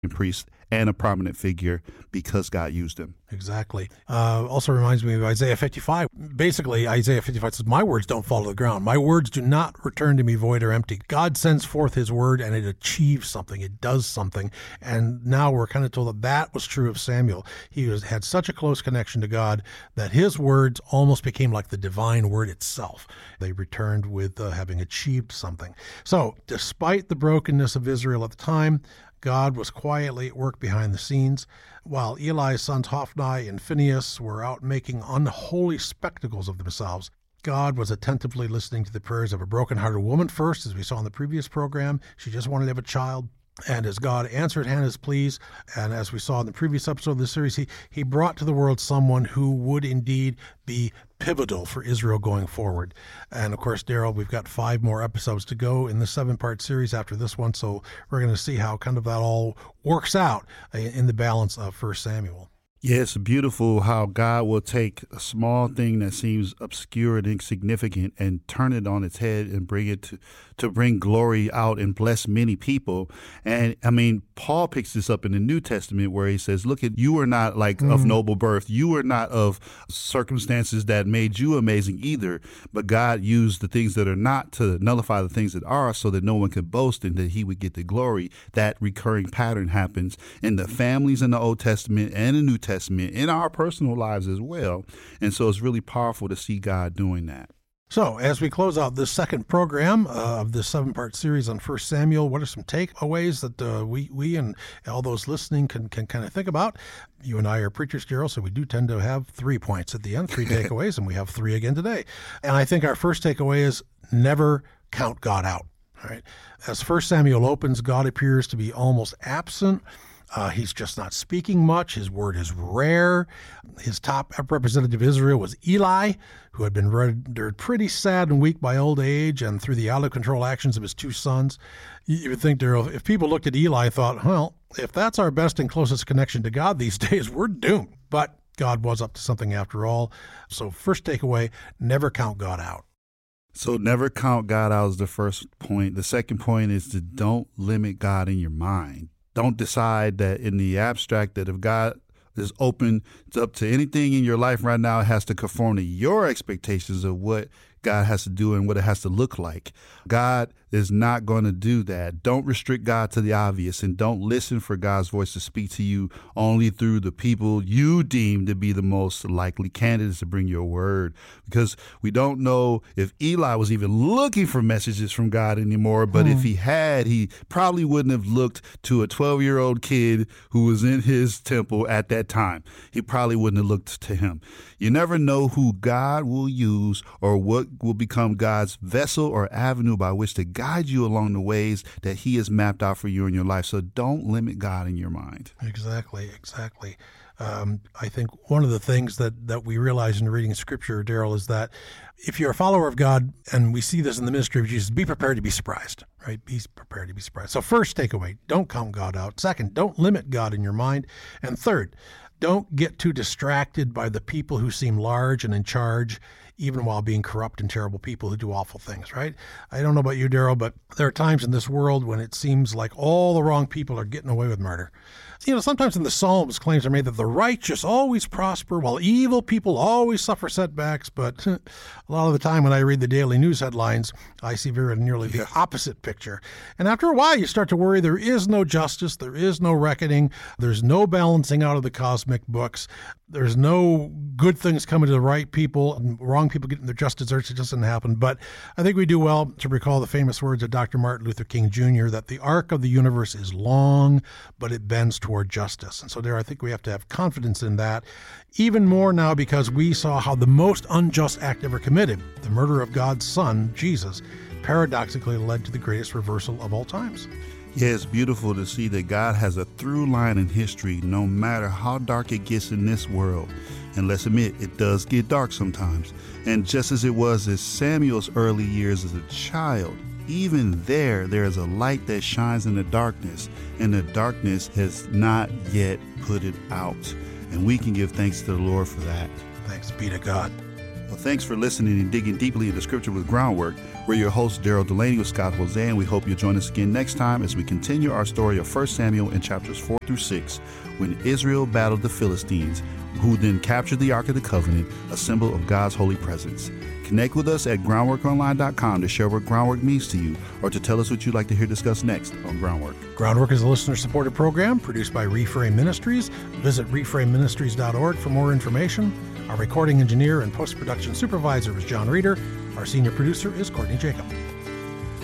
priest and a prominent figure because God used him. Exactly. Also reminds me of Isaiah 55. Basically, Isaiah 55 says, my words don't fall to the ground. My words do not return to me void or empty. God sends forth his word and it achieves something. It does something. And now we're kind of told that that was true of Samuel. He had such a close connection to God that his words almost became like the divine word itself. They returned with having achieved something. So despite the brokenness of Israel at the time, God was quietly at work behind the scenes. While Eli's sons Hophni and Phinehas were out making unholy spectacles of themselves, God was attentively listening to the prayers of a broken-hearted woman first, as we saw in the previous program. She just wanted to have a child. And as God answered Hannah's pleas, and as we saw in the previous episode of the series, he brought to the world someone who would indeed be pivotal for Israel going forward. And of course, Daryl, we've got 5 more episodes to go in the 7-part series after this one, so we're going to see how kind of that all works out in the balance of 1 Samuel. Yeah, it's beautiful how God will take a small thing that seems obscure and insignificant and turn it on its head and bring it to bring glory out and bless many people. And I mean, Paul picks this up in the New Testament where he says, look, you are not like of noble birth. You are not of circumstances that made you amazing either. But God used the things that are not to nullify the things that are so that no one could boast and that he would get the glory. That recurring pattern happens in the families in the Old Testament and the New Testament, in our personal lives as well. And so it's really powerful to see God doing that. So as we close out this second program of this 7-part series on 1 Samuel, what are some takeaways that we and all those listening can kind of think about? You and I are preachers, Daryl, so we do tend to have 3 points at the end, 3 takeaways, and we have 3 again today. And I think our first takeaway is never count God out. All right. As 1 Samuel opens, God appears to be almost absent. He's just not speaking much. His word is rare. His top representative of Israel was Eli, who had been rendered pretty sad and weak by old age and through the out-of-control actions of his 2 sons. You would think, Daryl, if people looked at Eli and thought, well, if that's our best and closest connection to God these days, we're doomed. But God was up to something after all. So first takeaway, never count God out. So never count God out is the first point. The second point is to don't limit God in your mind. Don't decide that in the abstract that if God is open up to anything in your life right now, it has to conform to your expectations of what God has to do and what it has to look like. God is not going to do that. Don't restrict God to the obvious, and don't listen for God's voice to speak to you only through the people you deem to be the most likely candidates to bring your word. Because we don't know if Eli was even looking for messages from God anymore, but if he had, he probably wouldn't have looked to a 12-year-old kid who was in his temple at that time. He probably wouldn't have looked to him. You never know who God will use or what will become God's vessel or avenue by which to guide you along the ways that he has mapped out for you in your life. So don't limit God in your mind. Exactly. I think one of the things that we realize in reading Scripture, Daryl, is that if you're a follower of God, and we see this in the ministry of Jesus, be prepared to be surprised, right? Be prepared to be surprised. So first takeaway, don't count God out. Second, don't limit God in your mind. And third, don't get too distracted by the people who seem large and in charge, even while being corrupt and terrible people who do awful things, right? I don't know about you, Daryl, but there are times in this world when it seems like all the wrong people are getting away with murder. You know, sometimes in the Psalms, claims are made that the righteous always prosper while evil people always suffer setbacks. But a lot of the time when I read the daily news headlines, I see very nearly the opposite picture. And after a while, you start to worry there is no justice, there is no reckoning, there's no balancing out of the cosmic books, there's no good things coming to the right people and wrong people getting their just desserts. It just doesn't happen. But I think we do well to recall the famous words of Dr. Martin Luther King Jr., that the arc of the universe is long, but it bends toward justice. And so there, I think we have to have confidence in that, even more now because we saw how the most unjust act ever committed, the murder of God's son, Jesus, paradoxically led to the greatest reversal of all times. Yeah, it's beautiful to see that God has a through line in history, no matter how dark it gets in this world. And let's admit, it does get dark sometimes. And just as it was in Samuel's early years as a child, even there is a light that shines in the darkness, and the darkness has not yet put it out. And we can give thanks to the Lord for that. Thanks be to God. Well, thanks for listening and digging deeply into Scripture with Groundwork. We're your hosts, Daryl Delaney with Scott Jose, and we hope you'll join us again next time as we continue our story of 1 Samuel in chapters 4 through 6, when Israel battled the Philistines, who then captured the Ark of the Covenant, a symbol of God's holy presence. Connect with us at groundworkonline.com to share what Groundwork means to you, or to tell us what you'd like to hear discussed next on Groundwork. Groundwork is a listener-supported program produced by Reframe Ministries. Visit reframeministries.org for more information. Our recording engineer and post-production supervisor is John Reeder. Our senior producer is Courtney Jacob.